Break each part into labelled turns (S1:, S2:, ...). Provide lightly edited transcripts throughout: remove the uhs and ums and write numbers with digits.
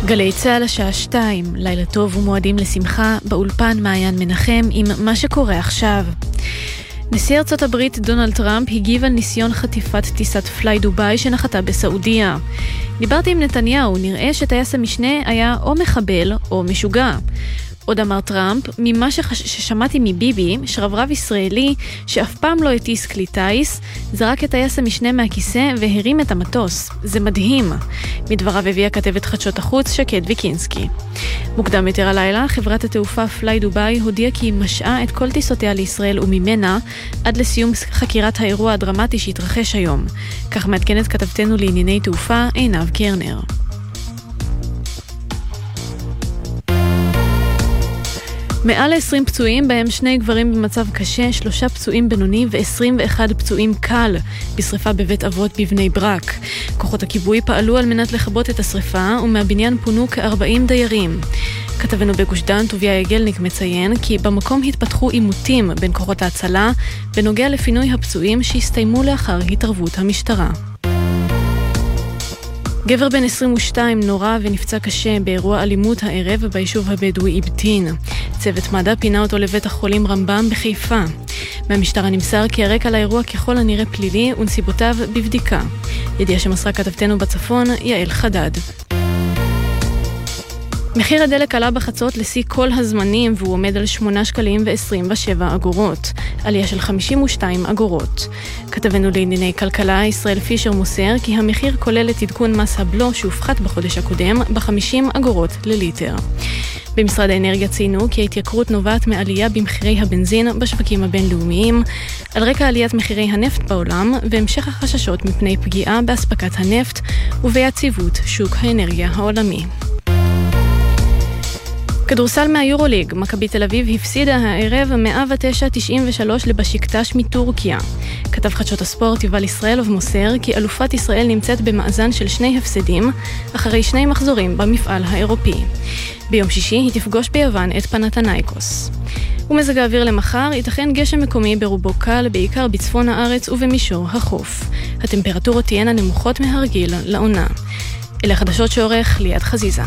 S1: גלי צהל השעה 2, לילה טוב ומועדים לשמחה, באולפן מעיין מנחם עם מה שקורה עכשיו. נשיא ארצות הברית דונלד טראמפ הגיב על ניסיון חטיפת טיסת פליי דוביי שנחתה בסעודיה. דיברתי עם נתניהו, נראה שטייס המשנה היה או מחבל או משוגע. עוד אמר טראמפ, ממה ששמעתי מביבי, שרברב ישראלי שאף פעם לא הטיס כלי טייס, זרק את טייס המשנה מהכיסא והרים את המטוס. זה מדהים. מדבריו הביאה כתבת חדשות החוץ שקד ויקינסקי. מוקדם יותר הלילה, חברת התעופה פליי דוביי הודיעה כי היא משעה את כל טיסותיה לישראל וממנה עד לסיום חקירת האירוע הדרמטי שהתרחש היום. כך מעדכנת כתבתנו לענייני תעופה עינב קרנר. מעל 20 פצועים, בהם 2 גברים במצב קשה, 3 פצועים בינוני ו21 פצועים קל בשריפה בבית אבות בבני ברק. כוחות הכיבוי פעלו על מנת לכבות את השריפה, ומהבניין פונו כ-40 דיירים. כתבנו בגוש דן, טוביה יגלניק, מציין כי במקום התפתחו עימותים בין כוחות ההצלה בנוגע לפינוי הפצועים שהסתיימו לאחר התערבות המשטרה. גבר בן 22 נורא ונפצע קשה באירוע אלימות הערב ביישוב הבדואי אבטין. צוות מד"א פינה אותו לבית החולים רמב"ם בחיפה. מהמשטרה נמסר כי הרקע לאירוע ככל הנראה פלילי ונסיבותיו בבדיקה. ידיעה שמסרה כתבתנו בצפון, יעל חדד. מחיר הדלק עלה בחצות לשיא כל הזמנים והוא עומד על 8 שקלים ו27 אגורות, עלייה של 52 אגורות. כתבנו לענייני כלכלה ישראל פישר מוסר כי המחיר כולל את עדכון מס הבלו שהופחת בחודש הקודם ב50 אגורות לליטר. במשרד האנרגיה ציינו כי ההתייקרות נובעת מעלייה במחירי הבנזין בשווקים הבינלאומיים, על רקע עליית מחירי הנפט בעולם והמשך החששות מפני פגיעה באספקת הנפט וביציבות שוק האנרגיה העולמי. כדורסל מהיורוליג, מכבי תל אביב הפסידה הערב 109-93 לבשיקטש מטורקיה. כתב חדשות הספורט יובל ישראלוב מוסר כי אלופת ישראל נמצאת במאזן של 2 הפסדים אחרי 2 מחזורים במפעל האירופי. ביום שישי היא תפגוש ביוון את פנתנייקוס. ומזג האוויר למחר ייתכן גשם מקומי ברובו קל, בעיקר בצפון הארץ ובמישור החוף. הטמפרטורות תהיינה נמוכות מהרגיל לעונה. אלה חדשות שעורך ליד חזיזה.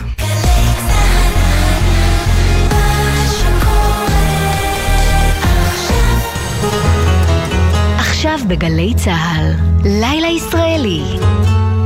S2: עכשיו בגלי צהל, לילה ישראלי.